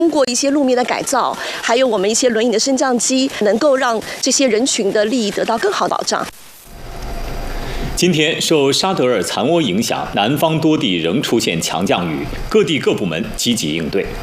通过一些路面的改造，还有我们一些轮椅的升降机，能够让这些人群的利益得到更好的保障。 今天受沙德尔残涡影响，南方多地仍出现强降雨，各地各部门积极应对。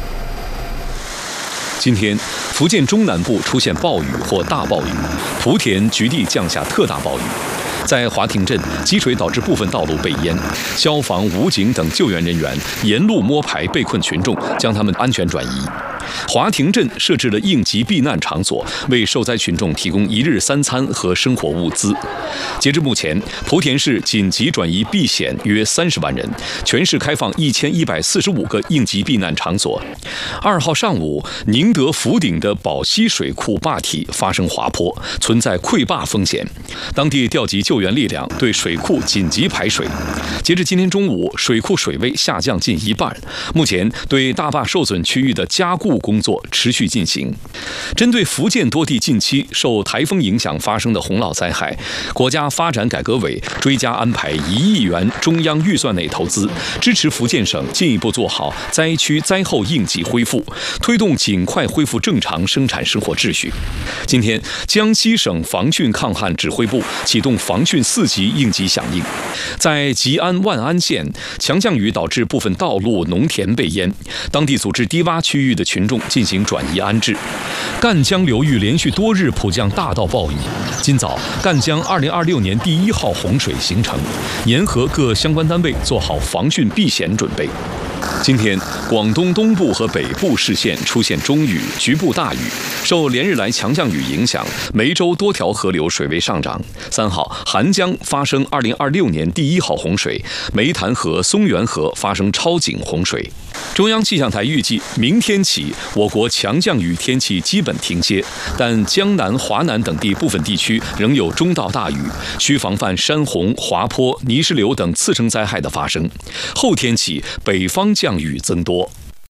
今天，福建中南部出现暴雨或大暴雨，莆田局地降下特大暴雨。在华亭镇，积水导致部分道路被淹，消防、武警等救援人员沿路摸排被困群众，将他们安全转移。华亭镇设置了应急避难场所，为受灾群众提供1日3餐和生活物资。截至目前，莆田市紧急转移避险约30万人，全市开放1145个应急避难场所。2号上午，宁德福鼎的宝溪水库坝体发生滑坡，存在溃坝风险，当地调集救援力量对水库紧急排水。截至今天中午，水库水位下降近1半，目前对大坝受损区域的加固工作持续进行。针对福建多地近期受台风影响发生的洪涝灾害，国家发展改革委追加安排1亿元中央预算内投资，支持福建省进一步做好灾区灾后应急恢复，推动尽快恢复正常生产生活秩序。今天，江西省防汛抗旱指挥部启动防汛4级应急响应。在吉安万安县，强降雨导致部分道路、农田被淹，当地组织低洼区域的群众进行转移安置。赣江流域连续多日普降大到暴雨，今早赣江2026年第1号洪水形成，沿河各相关单位做好防汛避险准备。今天，广东东部和北部市县出现中雨，局部大雨。受连日来强降雨影响，梅州多条河流水位上涨。3号，韩江发生2026年第1号洪水，梅潭河、松原河发生超警洪水。中央气象台预计，明天起我国强降雨天气基本停歇，但江南、华南等地部分地区仍有中到大雨，需防范山洪、滑坡、泥石流等次生灾害的发生。后天起，北方降雨增多。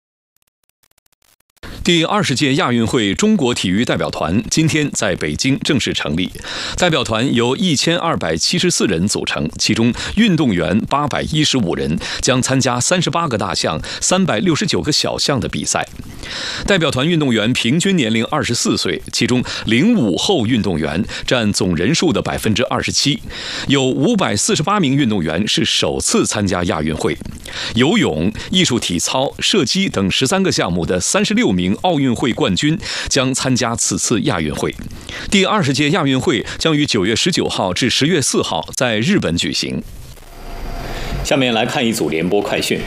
第20届亚运会中国体育代表团今天在北京正式成立，代表团由1274人组成，其中运动员815人，将参加38个大项、369个小项的比赛。代表团运动员平均年龄24岁，其中05后运动员占总人数的27%，有548名运动员是首次参加亚运会。游泳、艺术体操、射击等13个项目的36名奥运会冠军将参加此次亚运会。第20届亚运会将于9月19号至10月4号在日本举行。 下面来看一组联播快讯。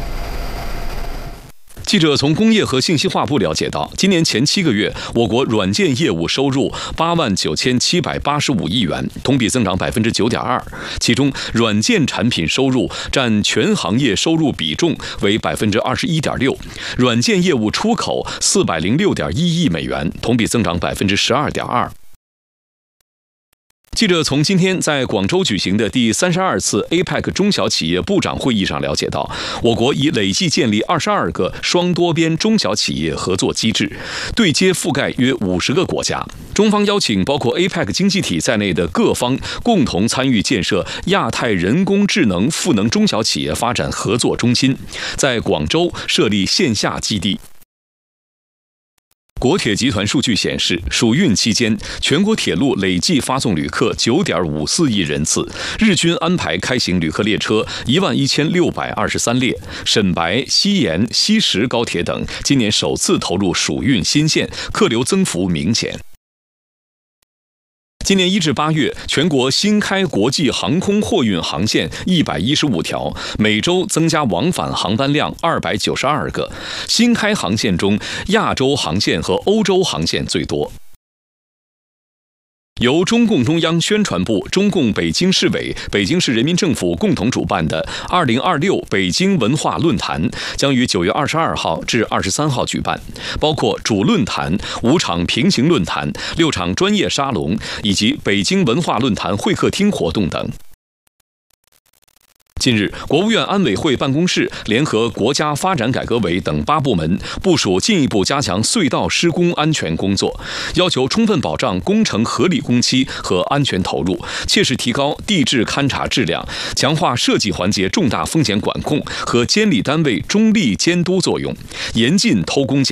记者从工业和信息化部了解到，今年前7个月，我国软件业务收入89785亿元，同比增长9.2%。其中，软件产品收入占全行业收入比重为21.6%，软件业务出口406.1亿美元，同比增长12.2%。记者从今天在广州举行的第32次 APEC 中小企业部长会议上了解到，我国已累计建立22个双多边中小企业合作机制，对接覆盖约50个国家。中方邀请包括 APEC 经济体在内的各方共同参与建设亚太人工智能赋能中小企业发展合作中心，在广州设立线下基地。国铁集团数据显示，暑运期间，全国铁路累计发送旅客9.54亿人次，日均安排开行旅客列车11623列。沈白、西延、西石高铁等今年首次投入暑运新线，客流增幅明显。今年1至8月，全国新开国际航空货运航线115条，每周增加往返航班量292个。新开航线中，亚洲航线和欧洲航线最多。由中共中央宣传部、中共北京市委、北京市人民政府共同主办的2026北京文化论坛将于9月22号至23号举办，包括主论坛、5场平行论坛、6场专业沙龙以及北京文化论坛会客厅活动等。近日，国务院安委会办公室联合国家发展改革委等8部门部署进一步加强隧道施工安全工作，要求充分保障工程合理工期和安全投入，切实提高地质勘查质量，强化设计环节重大风险管控和监理单位中立监督作用，严禁偷工减